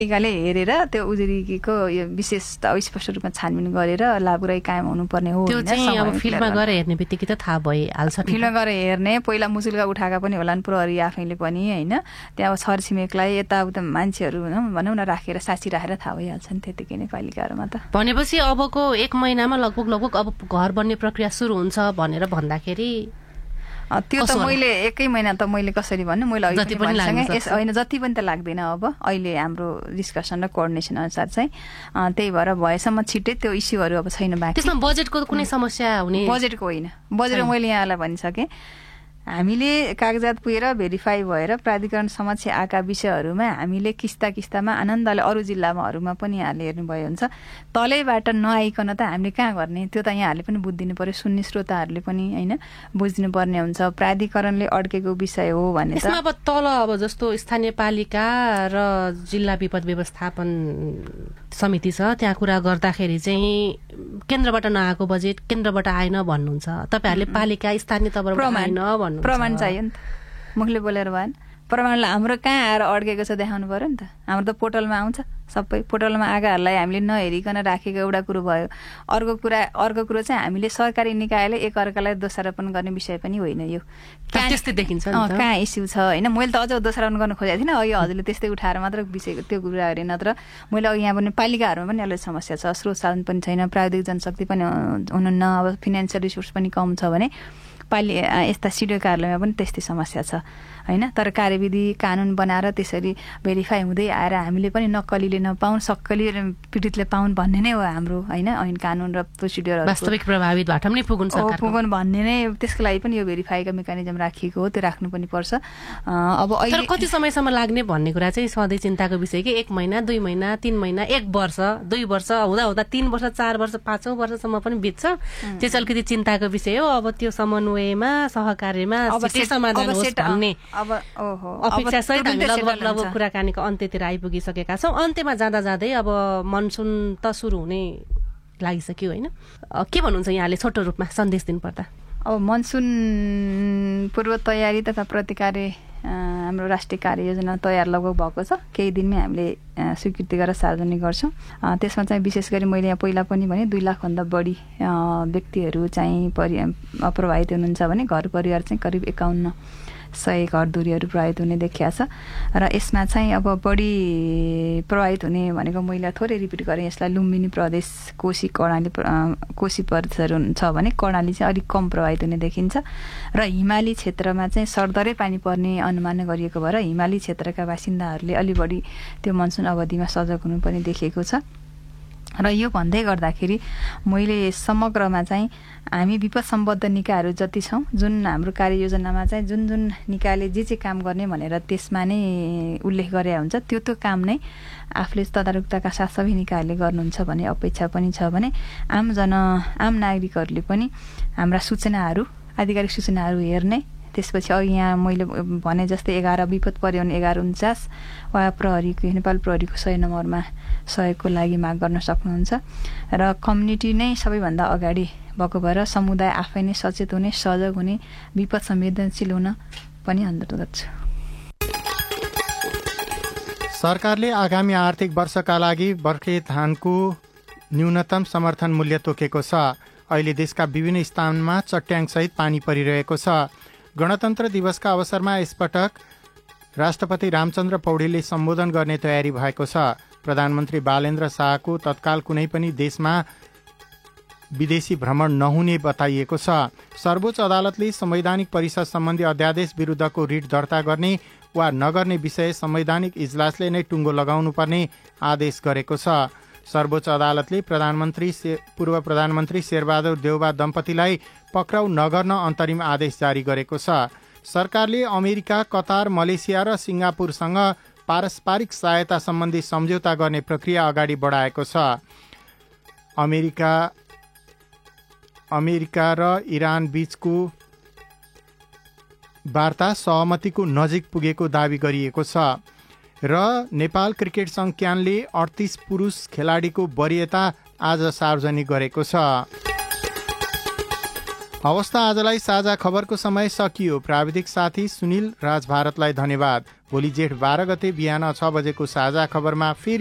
पालिकाले हेरेर त्यो उजुरीको यो विशेषता स्पष्ट रूपमा छानबिन गरेर लाभुराई कायम हुनुपर्ने हो। त्यो चाहिँ अब फिल्डमा गएर हेर्ने बित्तिकै त थाहा भइहाल्छ। फिल्डमा गएर हेर्ने, पहिला मुचुल्का उठाएका पनि होलान् प्रहरी आफैले पनि होइन, त्यहाँ अब छरछिमेकलाई यताउता मान्छेहरू भनौँ न राखेर साक्षी राखेर थाहा भइहाल्छ नि त्यतिकै नै पालिकाहरूमा त। भनेपछि अबको 1 महिनामा लगभग अब घर बन्ने प्रक्रिया सुरु हुन्छ भनेर भन्दाखेरि त्यो त मैले 1 महिना त मैले कसरी भन्नु, मैले होइन जति पनि त लाग्दैन। अब अहिले हाम्रो डिस्कसन र कोअर्डिनेसन अनुसार चाहिँ त्यही भएर भएसम्म छिट्टै त्यो इस्युहरू अब छैन बाँकी। त्यसमा बजेटको कुनै समस्या हुने? बजेटको होइन, बजेट मैले यहाँलाई भनिसकेँ। हामीले कागजात पुगेर भेरिफाई भएर प्राधिकरण समक्ष आएका विषयहरूमा हामीले किस्तामा आनन्दले अरू जिल्लामाहरूमा पनि यहाँले हेर्नुभयो हुन्छ, तलैबाट नआइकन त हामीले कहाँ गर्ने, त्यो त यहाँहरूले पनि बुझिदिनु पर्यो, सुन्ने श्रोताहरूले पनि होइन बुझिदिनु पर्ने हुन्छ। प्राधिकरणले अड्केको विषय हो भने त अब तल अब जस्तो स्थानीय पालिका र जिल्ला विपद व्यवस्थापन समिति छ, त्यहाँ कुरा गर्दाखेरि चाहिँ केन्द्रबाट नआएको बजेट केन्द्रबाट आएन भन्नुहुन्छ, तपाईँहरूले पालिका स्थानीय तहबाट आएन भन्नुहुन्छ। प्रमाण चाहियो नि त, मुखले बोलेर भएन। प्रमाणलाई हाम्रो कहाँ आएर अड्केको छ देखाउनु पर्यो नि त। हाम्रो त पोर्टलमा आउँछ, सबै पोर्टलमा आएकाहरूलाई हामीले नहेरिकन राखेको एउटा कुरो भयो। अर्को कुरो चाहिँ हामीले सरकारी निकायले एकअर्कालाई दोषारोपण गर्ने विषय पनि होइन। यो त्यस्तै देखिन्छ कहाँ इस्यु छ होइन। मैले त अझ दोषारोपण गर्न खोजेको थिइनँ, अघि हजुरले त्यस्तै उठाएर मात्र विषयको त्यो कुरा हेरेँ, नत्र मैले अघि यहाँ पनि पालिकाहरूमा पनि अलि समस्या छ, स्रोत साधन पनि छैन, प्राविधिक जनशक्ति पनि हुनुहुन्न, अब फिनान्सियल रिसोर्स पनि कम छ भने यस्ता सिडिओ कार्यालयमा पनि त्यस्तै समस्या छ होइन। तर कार्यविधि कानुन बनाएर त्यसरी भेरिफाई हुँदै आएर हामीले पनि नक्कलीले नपाउन्, सक्कली पीडितले पाउन् भन्ने नै हो हाम्रो होइन ऐन कानुन र प्रोसिड्युर। वास्तविक प्रभावितबाट पनि पुगुन् भन्ने नै, त्यसको लागि पनि यो भेरिफाईको मेकानिजम राखिएको हो, त्यो राख्नु पनि पर्छ। अब अहिले कति समयसम्म लाग्ने भन्ने कुरा चाहिँ सधैँ चिन्ताको विषय कि 1 महिना 2 महिना 3 महिना 1 वर्ष 2 वर्ष हुँदा 3 वर्ष 4 वर्ष 5औं वर्षसम्म पनि बित्छ। त्यो चाहिँ अलिकति चिन्ताको विषय हो। अब त्यो समन्वयमा सहकार्यमा छिटै समाधान होस् भन्ने अपेक्षा सहित हामी लगभग कुराकानीको अन्त्यतिर आइपुगिसकेका छौँ। अन्त्यमा जाँदै अब मनसुन त सुरु हुने लागिसक्यो होइन, के भन्नुहुन्छ यहाँले छोटो रूपमा सन्देश दिनुपर्दा? अब मनसुन पूर्व तयारी तथा प्रतिकार्य हाम्रो राष्ट्रिय कार्ययोजना तयार लगभग भएको छ, केही दिनमै हामीले स्वीकृति गरेर सार्वजनिक गर्छौँ। त्यसमा चाहिँ विशेष गरी मैले यहाँ पहिला पनि भने 2 लाखभन्दा बढी व्यक्तिहरू चाहिँ प्रभावित हुनुहुन्छ भने घर परिवार चाहिँ करिब 5100 घरधुरीहरू प्रभावित हुने देखिया छ। र यसमा चाहिँ अब बढी प्रभावित हुने भनेको मैले थोरै रिपिट गरेँ, यसलाई लुम्बिनी प्रदेश, कोशी प्रदेशहरू छ भने कर्णाली चाहिँ अलिक कम प्रभावित हुने देखिन्छ। र हिमाली क्षेत्रमा चाहिँ सरदरै पानी पर्ने अनुमान गरिएको भएर हिमाली क्षेत्रका बासिन्दाहरूले अलि बढी त्यो मनसुन अवधिमा सजग हुनुपर्ने देखिएको छ। र यो भन्दै गर्दाखेरि मैले समग्रमा चाहिँ हामी विपद सम्बद्ध निकायहरू जति छौँ, जुन हाम्रो कार्ययोजनामा चाहिँ जुन निकायले जे काम गर्ने भनेर त्यसमा नै उल्लेख गरे हुन्छ, त्यो काम नै आफूले तदारुकताका साथ सबै निकायले गर्नुहुन्छ भन्ने अपेक्षा पनि छ भने आम नागरिकहरूले पनि हाम्रा सूचनाहरू, आधिकारिक सूचनाहरू हेर्ने, त्यसपछि अघि यहाँ मैले भने जस्तै 11 विपद पर्यो भने 1149 वा प्रहरीको नेपाल प्रहरीको 100 नम्बरमा सहयोगको लागि माग गर्न सक्नुहुन्छ। र कम्युनिटी नै सबैभन्दा अगाडि भएको भएर समुदाय आफै नै सचेत हुने, सजग हुने, विपद संवेदनशील हुन पनि अनुरोध गर्छु। सरकारले आगामी आर्थिक वर्षका लागि बर्खे धानको न्यूनतम समर्थन मूल्य तोकेको छ। अहिले देशका विभिन्न स्थानमा चट्याङसहित पानी परिरहेको छ। गणतन्त्र दिवसका अवसरमा यसपटक राष्ट्रपति रामचन्द्र पौडेलले सम्बोधन गर्ने तयारी भएको छ। प्रधानमन्त्री बालेन्द्र शाहको तत्काल कुनै पनि देशमा विदेशी भ्रमण नहुने बताइएको छ। सर्वोच्च अदालतले संवैधानिक परिषद सम्बन्धी अध्यादेश विरुद्धको रिट दर्ता गर्ने वा नगर्ने विषय संवैधानिक इजलासले नै टुङ्गो लगाउनुपर्ने आदेश गरेको छ। सर्वोच्च अदालतले पूर्व प्रधानमन्त्री शेरबहादुर देउबा दम्पतिलाई पक्राउ नगर्न अन्तरिम आदेश जारी गरेको छ। सरकारले अमेरिका, कतार, मलेसिया र सिङ्गापुरसँग पारस्परिक सहायता सम्बन्धी सम्झौता गर्ने प्रक्रिया अगाडि बढाएको छ। अमेरिका र इरान बीचको वार्ता सहमतिको नजिक पुगेको दावी गरिएको छ। र नेपाल क्रिकेट संघ क्यानले 38 पुरुष खेलाडीको वरियता आज सार्वजनिक गरेको छ। अवस्था आजलाई साझा खबरको समय सकियो। प्राविधिक साथी सुनिल राज भारतलाई धन्यवाद। भोलि जेठ 12 गते बिहान 6 बजेको साझा खबरमा फेरि